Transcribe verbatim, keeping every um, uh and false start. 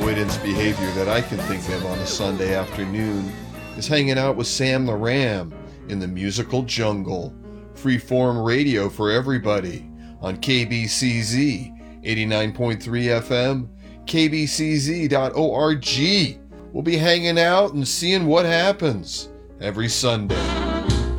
avoidance behavior that I can think of on a Sunday afternoon is hanging out with Sam the Ram in the musical jungle. Freeform radio for everybody on K B C Z eighty-nine point three F M, K B C Z dot org. We'll be hanging out and seeing what happens every Sunday.